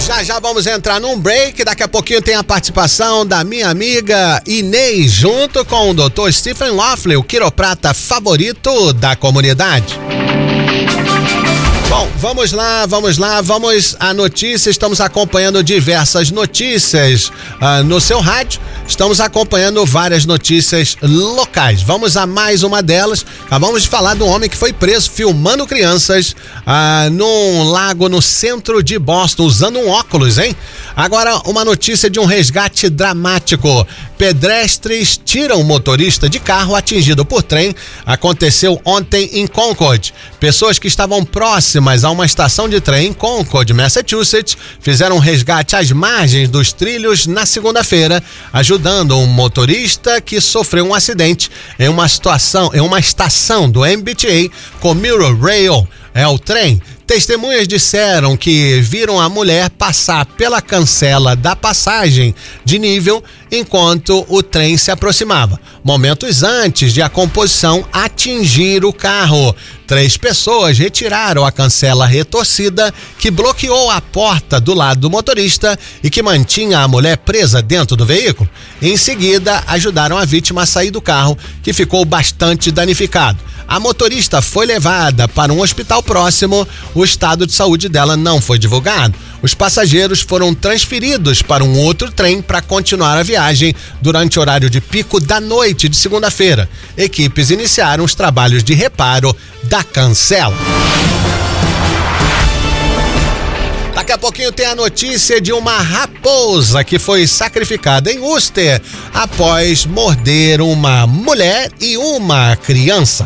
Já vamos entrar num break, daqui a pouquinho tem a participação da minha amiga Inês, junto com o Dr. Stephen Loeffler, o quiroprata favorito da comunidade. Bom, vamos à notícia. Estamos acompanhando diversas notícias no seu rádio. Estamos acompanhando várias notícias locais. Vamos a mais uma delas. Acabamos de falar de um homem que foi preso filmando crianças num lago no centro de Boston, usando um óculos, hein? Agora, uma notícia de um resgate dramático. Pedestres tiram o motorista de carro atingido por trem. Aconteceu ontem em Concord. Pessoas que estavam próximas a uma estação de trem em Concord, Massachusetts, fizeram um resgate às margens dos trilhos na segunda-feira, ajudando um motorista que sofreu um acidente em uma estação do MBTA Commuter Rail, o trem. Testemunhas disseram que viram a mulher passar pela cancela da passagem de nível enquanto o trem se aproximava, momentos antes de a composição atingir o carro. 3 pessoas retiraram a cancela retorcida que bloqueou a porta do lado do motorista e que mantinha a mulher presa dentro do veículo. Em seguida, ajudaram a vítima a sair do carro, que ficou bastante danificado. A motorista foi levada para um hospital próximo. O estado de saúde dela não foi divulgado. Os passageiros foram transferidos para um outro trem para continuar a viagem durante o horário de pico da noite de segunda-feira. Equipes iniciaram os trabalhos de reparo da cancela. Daqui a pouquinho tem a notícia de uma raposa que foi sacrificada em Worcester após morder uma mulher e uma criança.